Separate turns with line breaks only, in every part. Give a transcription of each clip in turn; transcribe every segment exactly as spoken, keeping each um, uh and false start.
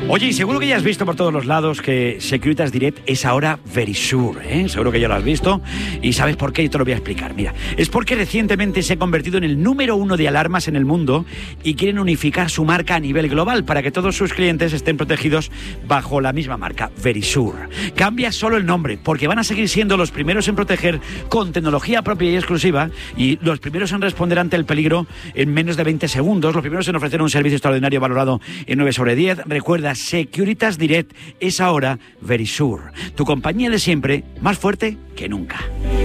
Oye, y seguro que ya has visto por todos los lados que Securitas Direct es ahora Verisure, ¿eh? Seguro que ya lo has visto y sabes por qué, yo te lo voy a explicar. Mira, es porque recientemente se ha convertido en el número uno de alarmas en el mundo y quieren unificar su marca a nivel global para que todos sus clientes estén protegidos bajo la misma marca, Verisure. Cambia solo el nombre, porque van a seguir siendo los primeros en proteger con tecnología propia y exclusiva y los primeros en responder ante el peligro en menos de veinte segundos, los primeros en ofrecer un servicio extraordinario valorado en nueve sobre diez. Recuerda, Securitas Direct es ahora Verisure, tu compañía de siempre, más fuerte que nunca.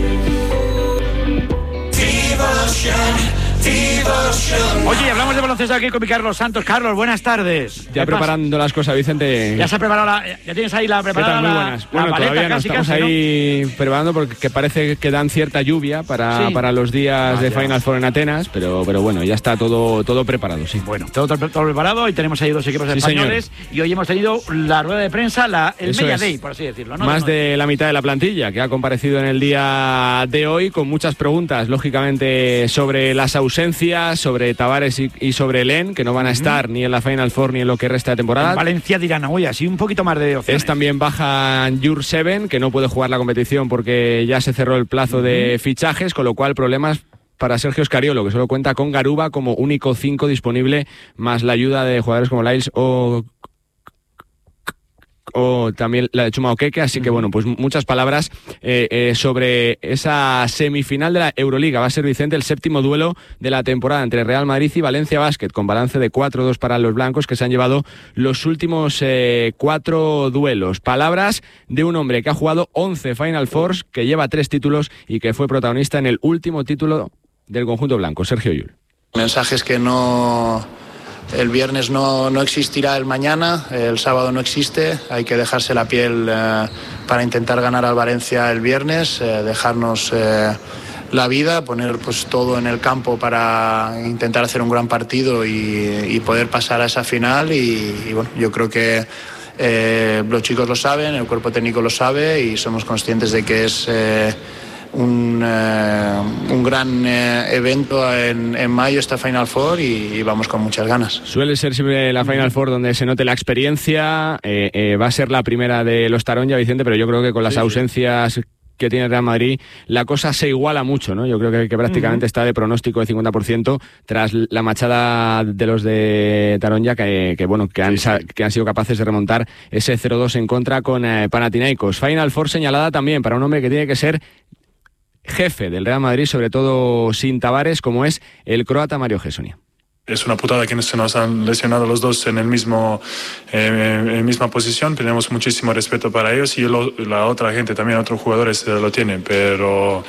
Oye, hablamos de baloncesto aquí con mi Carlos Santos. Carlos, buenas tardes.
Ya preparando las cosas, Vicente.
Ya se ha preparado la, ya tienes ahí la preparada.
Muy buenas.
La,
bueno,
la
todavía no
casi,
estamos
casi,
ahí,
¿no?
Preparando porque parece que dan cierta lluvia para, sí. para los días ah, de ya. Final Four en Atenas, pero, pero bueno, ya está todo, todo preparado, sí.
Bueno, todo, todo, todo preparado y tenemos ahí dos equipos sí, españoles señor. Y hoy hemos tenido la rueda de prensa, la, el Eso Media es. Day, por así decirlo, ¿no?
Más de la mitad de la plantilla que ha comparecido en el día de hoy con muchas preguntas, lógicamente, sobre las ausencias, sobre Tavares y, y sobre Len, que no van a estar uh-huh. ni en la Final Four ni en lo que resta de temporada.
En Valencia dirán, oye, así un poquito más de opciones.
Es también baja Jur Seven, que no puede jugar la competición porque ya se cerró el plazo uh-huh. de fichajes, con lo cual problemas para Sergio Scariolo, que solo cuenta con Garuba como único cinco disponible, más la ayuda de jugadores como Lyles o... o también la de Chuma Okeke, así que bueno, pues muchas palabras eh, eh, sobre esa semifinal de la Euroliga. Va a ser, Vicente, el séptimo duelo de la temporada entre Real Madrid y Valencia Basket, con balance de cuatro dos para los blancos, que se han llevado los últimos eh, cuatro duelos. Palabras de un hombre que ha jugado once Final Fours, que lleva tres títulos y que fue protagonista en el último título del conjunto blanco, Sergio Llull.
Mensajes que no... El viernes no, no existirá el mañana, el sábado no existe, hay que dejarse la piel eh, para intentar ganar al Valencia el viernes, eh, dejarnos eh, la vida, poner pues todo en el campo para intentar hacer un gran partido y, y poder pasar a esa final y, y bueno, yo creo que eh, los chicos lo saben, el cuerpo técnico lo sabe y somos conscientes de que es... Eh, Un, eh, un gran eh, evento en, en mayo, esta Final Four, y, y vamos con muchas ganas.
Suele ser siempre la Final Four donde se note la experiencia, eh, eh, va a ser la primera de los Taronja, Vicente, pero yo creo que con las sí, ausencias sí. que tiene Real Madrid, la cosa se iguala mucho, ¿no? Yo creo que, que prácticamente uh-huh. está de pronóstico de cincuenta por ciento tras la machada de los de Taronja, que, que bueno, que han, sí, sí. que han sido capaces de remontar ese cero dos en contra con eh, Panathinaikos. Final Four señalada también para un hombre que tiene que ser jefe del Real Madrid, sobre todo sin Tavares, como es el croata Mario Hezonja.
Es una putada que se nos han lesionado los dos en el mismo eh, en misma posición. Tenemos muchísimo respeto para ellos y lo, la otra gente también, otros jugadores eh, lo tienen, pero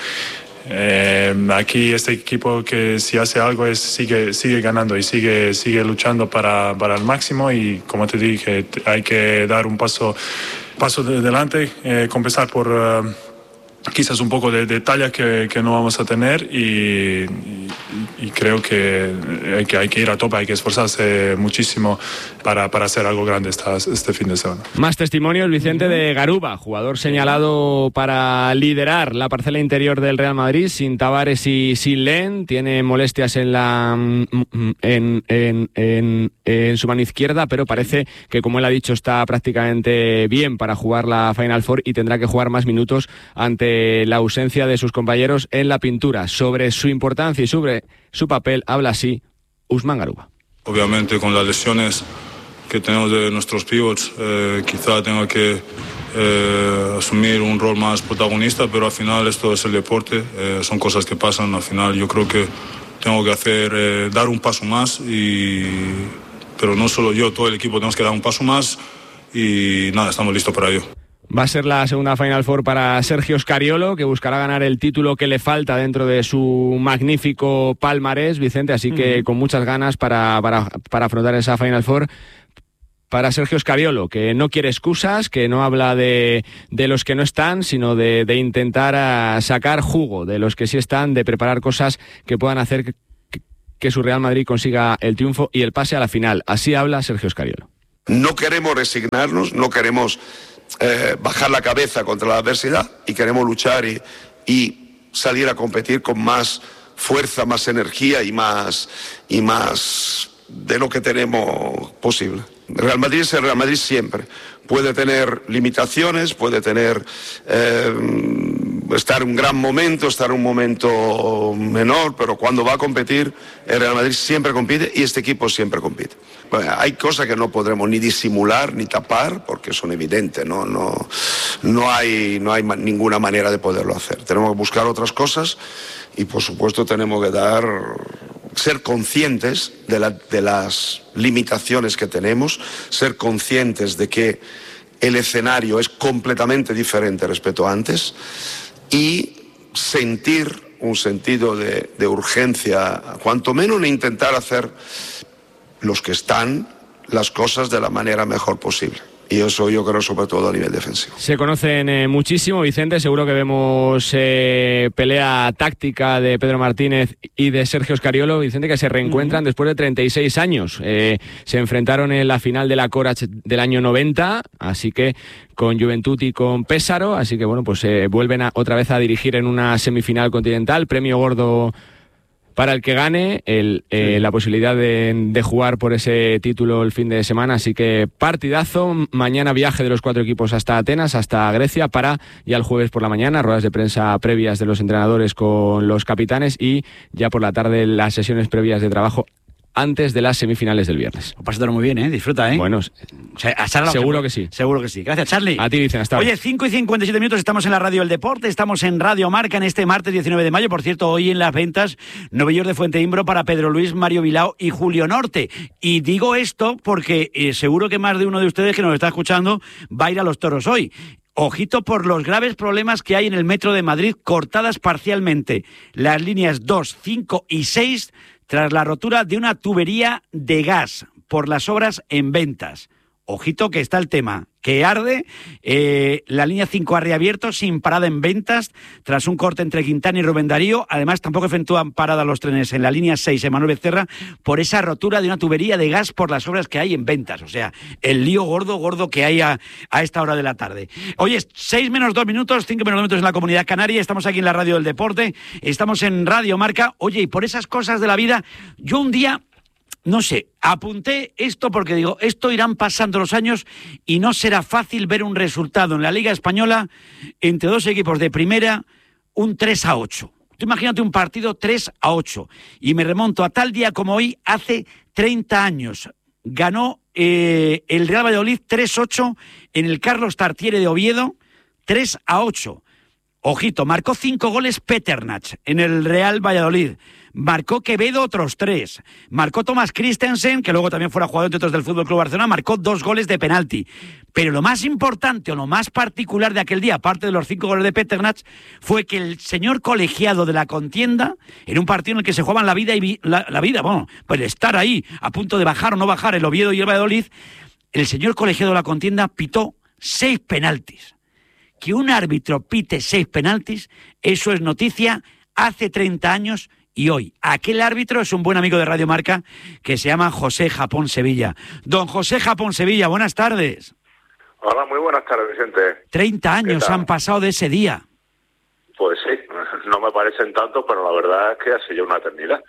eh, aquí este equipo que si hace algo es sigue sigue ganando y sigue sigue luchando para para el máximo y como te dije hay que dar un paso paso de delante, eh, compensar por uh, quizás un poco de, de talla que, que no vamos a tener y, y, y creo que hay, que hay que ir a tope, hay que esforzarse muchísimo para, para hacer algo grande esta, este fin de semana.
Más testimonios, Vicente, de Garuba, jugador señalado para liderar la parcela interior del Real Madrid, sin Tavares y sin Len, tiene molestias en la en, en, en, en su mano izquierda, pero parece que, como él ha dicho, está prácticamente bien para jugar la Final Four y tendrá que jugar más minutos ante la ausencia de sus compañeros en la pintura. Sobre su importancia y sobre su papel habla así Usman Garuba.
Obviamente con las lesiones que tenemos de nuestros pivots eh, quizá tenga que eh, asumir un rol más protagonista, pero al final esto es el deporte, eh, son cosas que pasan. Al final yo creo que tengo que hacer eh, dar un paso más, y, pero no solo yo, todo el equipo tenemos que dar un paso más y nada, estamos listos para ello.
Va a ser la segunda Final Four para Sergio Scariolo, que buscará ganar el título que le falta dentro de su magnífico palmarés, Vicente, así que uh-huh. con muchas ganas para, para, para afrontar esa Final Four para Sergio Scariolo, que no quiere excusas, que no habla de, de los que no están, sino de, de intentar sacar jugo de los que sí están, de preparar cosas que puedan hacer que, que su Real Madrid consiga el triunfo y el pase a la final. Así habla Sergio Scariolo.
No queremos resignarnos, no queremos Eh, bajar la cabeza contra la adversidad y queremos luchar y, y salir a competir con más fuerza, más energía y más, y más de lo que tenemos posible. Real Madrid es el Real Madrid siempre. Puede tener limitaciones, puede tener eh, estar en un gran momento, estar en un momento menor, pero cuando va a competir, el Real Madrid siempre compite y este equipo siempre compite. Bueno, hay cosas que no podremos ni disimular ni tapar porque son evidentes, ¿no? No, no hay, no hay ninguna manera de poderlo hacer. Tenemos que buscar otras cosas y, por supuesto, tenemos que dar... ser conscientes de, la, de las limitaciones que tenemos, ser conscientes de que el escenario es completamente diferente respecto a antes y sentir un sentido de, de urgencia, cuanto menos en intentar hacer los que están las cosas de la manera mejor posible. Y eso yo creo sobre todo a nivel defensivo.
Se conocen eh, muchísimo, Vicente. Seguro que vemos eh, pelea táctica de Pedro Martínez y de Sergio Scariolo, Vicente, que se reencuentran uh-huh. después de treinta y seis años. Eh, se enfrentaron en la final de la Corach del año noventa, así que con Juventud y con Pésaro. Así que bueno, pues eh, vuelven a, otra vez a dirigir en una semifinal continental. Premio gordo para el que gane, el, eh, sí. la posibilidad de, de jugar por ese título el fin de semana, así que partidazo. Mañana viaje de los cuatro equipos hasta Atenas, hasta Grecia, para ya el jueves por la mañana, ruedas de prensa previas de los entrenadores con los capitanes y ya por la tarde las sesiones previas de trabajo antes de las semifinales del viernes.
Pásatelo muy bien, ¿eh? Disfruta, ¿eh?
Bueno,
o sea, a Charla,
seguro, seguro
que
sí.
Seguro que sí. Gracias, Charlie.
A ti, dicen, hasta ahora.
Oye, cinco y cincuenta y siete minutos, estamos en la Radio del Deporte, estamos en Radio Marca en este martes diecinueve de mayo. Por cierto, hoy en las ventas, novillos de Fuente Imbro para Pedro Luis, Mario Bilao y Julio Norte. Y digo esto porque eh, seguro que más de uno de ustedes que nos está escuchando va a ir a los toros hoy. Ojito por los graves problemas que hay en el metro de Madrid, cortadas parcialmente las líneas dos, cinco y seis tras la rotura de una tubería de gas por las obras en Ventas. Ojito que está el tema, que arde. Eh, la línea cinco ha reabierto sin parada en Ventas tras un corte entre Quintana y Rubén Darío. Además, tampoco efectúan parada los trenes en la línea seis, Emanuel Becerra, por esa rotura de una tubería de gas por las obras que hay en Ventas. O sea, el lío gordo, gordo que hay a, a esta hora de la tarde. Oye, seis menos dos minutos, cinco menos dos minutos en la Comunidad Canaria. Estamos aquí en la Radio del Deporte, estamos en Radio Marca. Oye, y por esas cosas de la vida, yo un día... No sé, apunté esto porque digo, esto irán pasando los años y no será fácil ver un resultado en la Liga Española entre dos equipos de primera, un tres a ocho. Tú imagínate un partido tres a ocho. Y me remonto a tal día como hoy, hace treinta años. Ganó eh, el Real Valladolid tres a ocho en el Carlos Tartiere de Oviedo, tres a ocho. Ojito, marcó cinco goles Peternach en el Real Valladolid. Marcó Quevedo otros tres. Marcó Thomas Christensen, que luego también fuera jugador entre otros del Fútbol Club Barcelona, marcó dos goles de penalti. Pero lo más importante o lo más particular de aquel día, aparte de los cinco goles de Peternach, fue que el señor colegiado de la contienda, en un partido en el que se jugaban la vida y vi, la, la vida, bueno, pues estar ahí a punto de bajar o no bajar el Oviedo y el Valladolid, el señor colegiado de la contienda pitó seis penaltis. Que un árbitro pite seis penaltis, eso es noticia hace treinta años y hoy. Aquel árbitro es un buen amigo de Radio Marca que se llama José Japón Sevilla. Don José Japón Sevilla, buenas tardes.
Hola, muy buenas tardes, Vicente.
treinta años han pasado de ese día.
Pues sí, no me parecen tanto, pero la verdad es que ha sido una eternidad.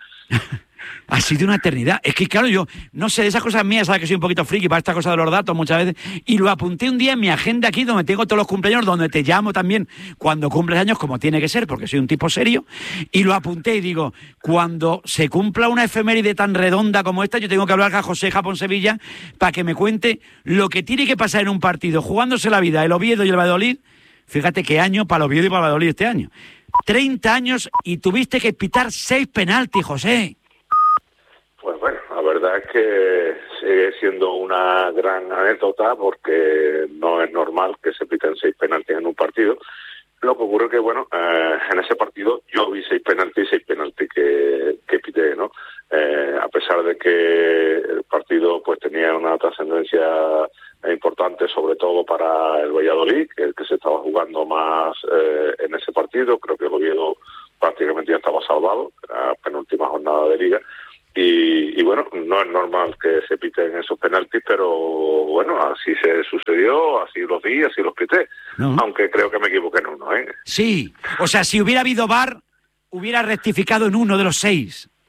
Ha sido una eternidad. Es que, claro, yo no sé, de esas cosas mías, sabes que soy un poquito friki para esta cosa de los datos muchas veces, y lo apunté un día en mi agenda aquí, donde tengo todos los cumpleaños, donde te llamo también cuando cumples años, como tiene que ser, porque soy un tipo serio, y lo apunté y digo, cuando se cumpla una efeméride tan redonda como esta, yo tengo que hablar a José Japón Sevilla para que me cuente lo que tiene que pasar en un partido, jugándose la vida el Oviedo y el Valladolid. Fíjate qué año para el Oviedo y para el Valladolid este año. treinta años y tuviste que pitar seis penaltis, José.
Pues bueno, la verdad es que sigue siendo una gran anécdota porque no es normal que se piten seis penaltis en un partido. Lo que ocurre que, bueno, eh, en ese partido yo vi seis penaltis, seis penaltis que, que pité, ¿no? Eh, a pesar de que el partido pues tenía una trascendencia importante, sobre todo para el Valladolid, que es el que se estaba jugando más eh, en ese partido. Creo que el Oviedo prácticamente ya estaba salvado, era penúltima jornada de Liga. Y, y bueno, no es normal que se piten esos penaltis, pero bueno, así se sucedió, así los vi, así los pité. No. Aunque creo que me equivoqué en uno, ¿eh?
Sí, o sea, si hubiera habido V A R, hubiera rectificado en uno de los seis.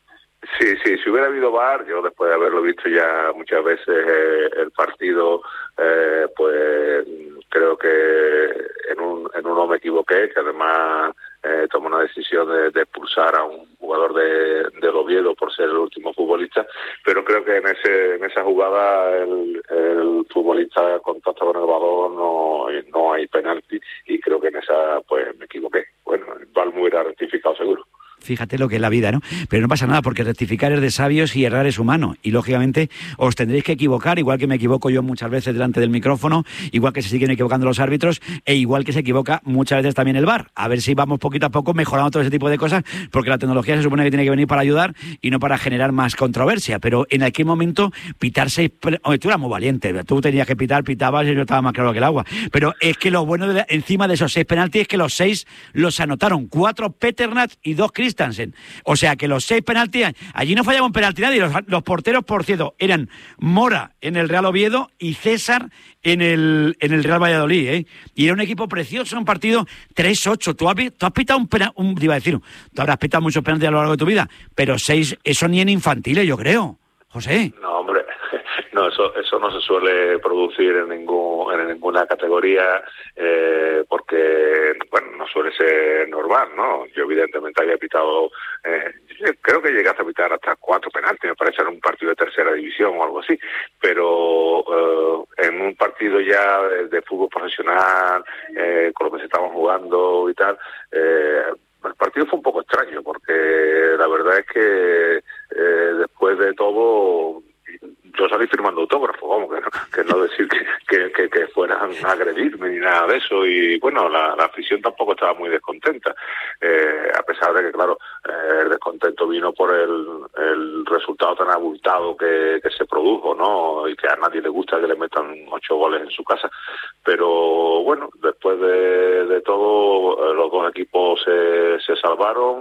Sí, sí, si hubiera habido V A R, yo después de haberlo visto ya muchas veces eh, el partido, eh, pues creo que en, un, en uno me equivoqué, que además eh, tomó una decisión de, de expulsar a un jugador de, del Oviedo por ser el último futbolista, pero creo que en ese en esa jugada el, el futbolista contacta con el balón, no, no hay penalti, y creo que en esa pues me equivoqué. Bueno, el V A R me hubiera rectificado seguro.
Fíjate lo que es la vida, ¿no? Pero no pasa nada, porque rectificar es de sabios y errar es humano. Y, lógicamente, os tendréis que equivocar, igual que me equivoco yo muchas veces delante del micrófono, igual que se siguen equivocando los árbitros, e igual que se equivoca muchas veces también el V A R. A ver si vamos poquito a poco mejorando todo ese tipo de cosas, porque la tecnología se supone que tiene que venir para ayudar y no para generar más controversia. Pero en aquel momento, pitar seis... Oye, tú eras muy valiente, tú tenías que pitar, pitabas y yo estaba más claro que el agua. Pero es que lo bueno de la... encima de esos seis penaltis es que los seis los anotaron. Cuatro Peternath y dos Christensen. O sea que los seis penaltis, allí no fallaba un penalti nadie. Los, los porteros, por cierto, eran Mora en el Real Oviedo y César en el, en el Real Valladolid, ¿eh? Y era un equipo precioso, un partido tres ocho. Tú has, tú has pitado un penalti, un, te iba a decir, tú habrás pitado muchos penaltis a lo largo de tu vida, pero seis, eso ni en infantiles, yo creo. José.
No, hombre, no, eso eso no se suele producir en ningún en ninguna categoría, eh, porque, bueno, no suele ser normal, ¿no? Yo evidentemente había pitado, eh, creo que llegaste a pitar hasta cuatro penaltis, me parece, en un partido de tercera división o algo así, pero eh, en un partido ya de, de fútbol profesional, eh, con lo que se estaban jugando y tal, eh, el partido fue un poco extraño, porque la verdad es que eh, después de todo yo salí firmando autógrafos, vamos, que no, que no decir que, que, que, que fueran a agredirme ni nada de eso, y bueno, la, la afición tampoco estaba muy descontenta, eh, a pesar de que, claro, eh, el descontento vino por el, el resultado tan abultado que, que se produjo, ¿no? Y que a nadie le gusta que le metan ocho goles en su casa, pero bueno, después de, de todo, eh, los dos equipos se, se salvaron.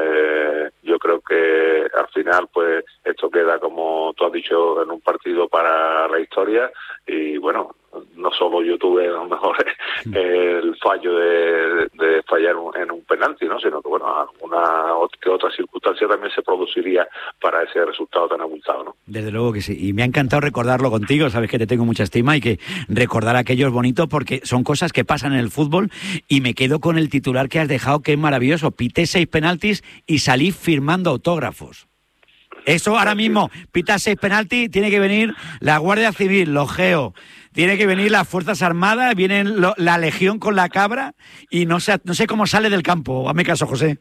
Eh, yo creo que al final pues esto queda, como tú has dicho, en un partido para la historia, y bueno, no solo yo tuve a lo mejor el fallo de, de fallar un, en un penalti, ¿no? Sino que bueno, alguna que otra circunstancia también se produciría para ese resultado tan abultado, ¿no?
Desde luego que sí, y me ha encantado recordarlo contigo, sabes que te tengo mucha estima, y que recordar aquello es bonito porque son cosas que pasan en el fútbol, y me quedo con el titular que has dejado, que es maravilloso: pité seis penaltis y salí firmando autógrafos. Eso ahora mismo, pita seis penaltis, tiene que venir la Guardia Civil, los GEO, tiene que venir las Fuerzas Armadas, viene lo, la Legión con la cabra, y no sé, no sé cómo sale del campo. Hazme caso, José.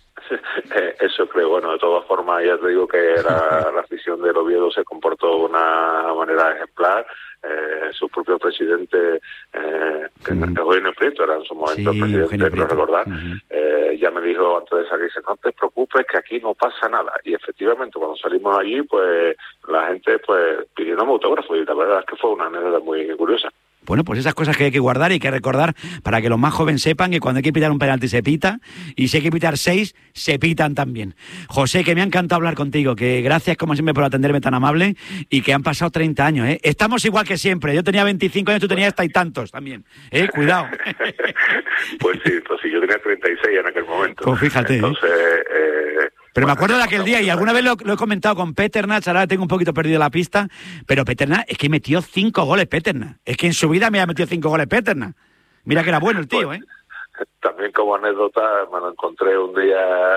Eso creo. Bueno, de todas formas, ya te digo que la, la afición del Oviedo se comportó de una manera ejemplar. Eh, su propio presidente, eh, que uh-huh. Eugenio Prieto era en su momento sí, el presidente, creo recordar, uh-huh. eh, ya me dijo antes de salir, dice, no te preocupes que aquí no pasa nada. Y efectivamente, cuando salimos allí, pues la gente pues pidiendo autógrafos, y la verdad es que fue una anécdota muy curiosa.
Bueno, pues esas cosas que hay que guardar y hay que recordar para que los más jóvenes sepan que cuando hay que pitar un penalti se pita, y si hay que pitar seis, se pitan también. José, que me ha encantado hablar contigo, que gracias como siempre por atenderme tan amable, y que han pasado treinta años, ¿eh? Estamos igual que siempre, yo tenía veinticinco años, tú tenías hasta y tantos también, ¿eh? Cuidado.
Pues sí, pues sí, yo tenía treinta y seis en aquel momento.
Pues fíjate.
Entonces, eh... eh
Pero bueno, me acuerdo de aquel día, y alguna vez lo, lo he comentado con Peternath, ahora tengo un poquito perdido la pista, pero Peternath es que metió cinco goles Peternath. Es que en su vida me ha metido cinco goles Peternath. Mira que era bueno el tío, pues, ¿eh?
También como anécdota, me lo encontré un día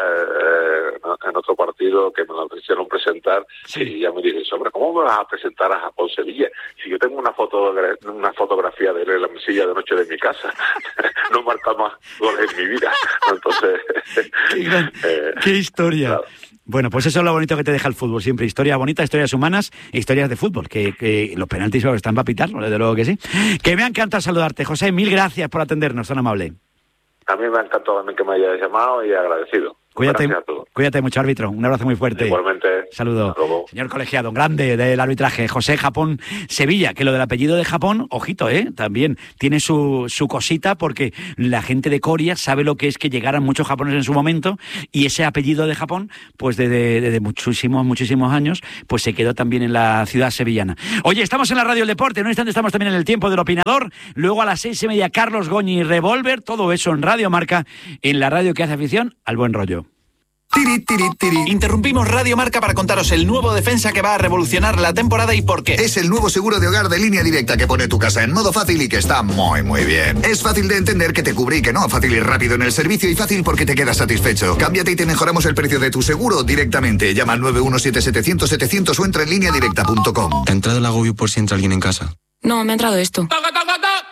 eh, en otro partido que me lo hicieron presentar, sí. Y ya me dije, hombre, ¿cómo me vas a presentar a Japón Sevilla? Si yo tengo una foto una fotografía de él en la mesilla de noche de mi casa, no marca más goles en mi vida. Entonces,
qué, gran, eh, qué historia. Claro. Bueno, pues eso es lo bonito que te deja el fútbol siempre. Historias bonitas, historias humanas e historias de fútbol. Que, que los penaltis están para pitarlo, desde luego que sí. Que me ha encantado saludarte, José. Mil gracias por atendernos, tan amable.
A mí me ha encantado también que me hayas llamado, y agradecido.
Cuídate, cuídate mucho, árbitro. Un abrazo muy fuerte.
Igualmente.
Saludo. Señor colegiado, un grande del arbitraje, José Japón Sevilla, que lo del apellido de Japón, ojito, ¿eh? También tiene su, su cosita, porque la gente de Coria sabe lo que es que llegaran muchos japoneses en su momento, y ese apellido de Japón, pues desde, desde muchísimos, muchísimos años, pues se quedó también en la ciudad sevillana. Oye, estamos en la Radio El Deporte, en un instante estamos también en el tiempo del opinador, luego a las seis y media Carlos Goñi y Revolver, todo eso en Radio Marca, en la radio que hace afición al buen rollo.
Tiri, tiri, tiri. Interrumpimos Radio Marca para contaros el nuevo defensa que va a revolucionar la temporada y por qué.
Es el nuevo seguro de hogar de Línea Directa que pone tu casa en modo fácil y que está muy, muy bien. Es fácil de entender que te cubre y que no. Fácil y rápido en el servicio y fácil porque te quedas satisfecho. Cámbiate y te mejoramos el precio de tu seguro directamente. Llama al nueve uno siete siete cero cero setecientos o entra en línea directa punto com.
¿Te ha entrado el agobio por si entra alguien en casa?
No, me ha entrado esto.